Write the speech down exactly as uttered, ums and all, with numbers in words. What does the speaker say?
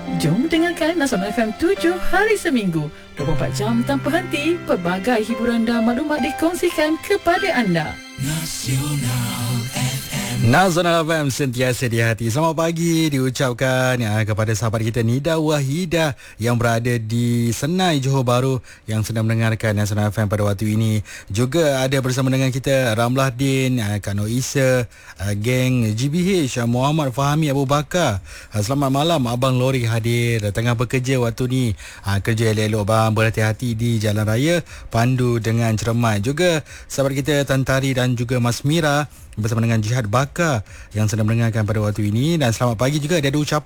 Jom dengarkan Nasional F M tujuh hari seminggu, dua puluh empat jam tanpa henti. Pelbagai hiburan dan maklumat dikongsikan kepada anda. Nasional F M sentiasa di hati. Selamat pagi diucapkan ya, kepada sahabat kita Nida Wahidah yang berada di Senai, Johor Bahru, yang sedang mendengarkan Nasional F M pada waktu ini. Juga ada bersama dengan kita Ramlah Din, Kak Nur Isa, geng G B H, Muhammad Fahmi Abu Bakar. Selamat malam Abang Lori hadir tengah bekerja waktu ni. Kerja elok-elok bang, berhati-hati di jalan raya, pandu dengan cermat. Juga sahabat kita Tantari dan juga Mas Mira bersama dengan Jihad Bakar yang sedang mendengarkan pada waktu ini. Dan selamat pagi juga, dia ada ucapan